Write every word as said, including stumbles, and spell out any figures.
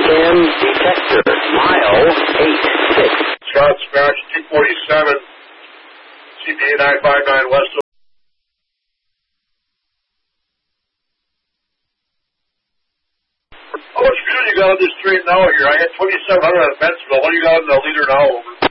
ten detector, mile eight six. Scott Smash two forty-seven, C P A nine five nine West. How much fuel you got on this train now here? I had twenty-seven hundred on Bensville. What do you got on the leader now? Over.